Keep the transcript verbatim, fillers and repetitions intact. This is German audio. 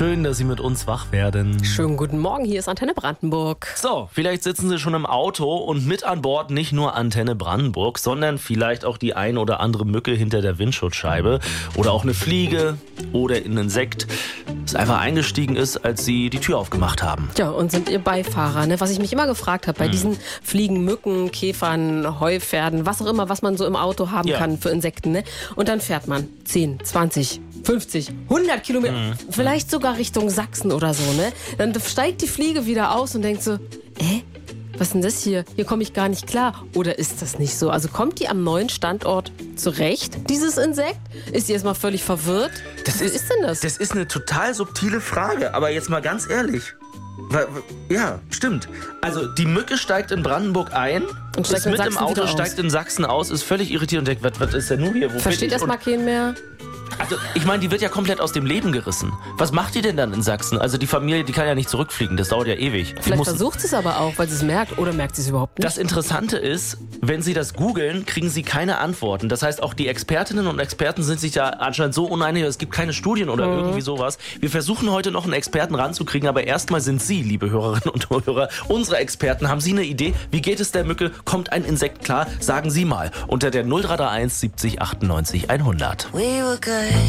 Schön, dass Sie mit uns wach werden. Schönen guten Morgen, hier ist Antenne Brandenburg. So, vielleicht sitzen Sie schon im Auto und mit an Bord nicht nur Antenne Brandenburg, sondern vielleicht auch die ein oder andere Mücke hinter der Windschutzscheibe oder auch eine Fliege oder ein Insekt, das einfach eingestiegen ist, als Sie die Tür aufgemacht haben. Ja, und sind Ihr Beifahrer, ne? Was ich mich immer gefragt habe, bei hm. diesen Fliegen, Mücken, Käfern, Heupferden, was auch immer, was man so im Auto haben ja. kann für Insekten, ne? Und dann fährt man zehn, zwanzig, fünfzig, hundert Kilometer, hm. vielleicht sogar Richtung Sachsen oder so, ne? Dann steigt die Fliege wieder aus und denkt so, äh, was ist denn das hier? Hier komme ich gar nicht klar. Oder ist das nicht so? Also kommt die am neuen Standort zurecht, dieses Insekt? Ist die erstmal völlig verwirrt? Das Wie ist, ist denn das? Das ist eine total subtile Frage, aber jetzt mal ganz ehrlich. Ja, stimmt. Also die Mücke steigt in Brandenburg ein, und steigt ist in mit Sachsen im Auto, wieder aus. steigt in Sachsen aus, ist völlig irritiert und denkt, was, was ist denn nun hier? Wo Versteht erstmal keinen mehr. Also, ich meine, die wird ja komplett aus dem Leben gerissen. Was macht die denn dann in Sachsen? Also die Familie, die kann ja nicht zurückfliegen, das dauert ja ewig. Die Vielleicht muss versucht sie es aber auch, weil sie es merkt, oder merkt sie es überhaupt nicht? Das Interessante ist, wenn Sie das googeln, kriegen Sie keine Antworten. Das heißt, auch die Expertinnen und Experten sind sich da anscheinend so uneinig, es gibt keine Studien oder mhm. irgendwie sowas. Wir versuchen heute noch einen Experten ranzukriegen, aber erstmal sind Sie, liebe Hörerinnen und Hörer, unsere Experten. Haben Sie eine Idee? Wie geht es der Mücke? Kommt ein Insekt klar? Sagen Sie mal unter der null drei drei eins siebzig achtundneunzig hundert. We were good.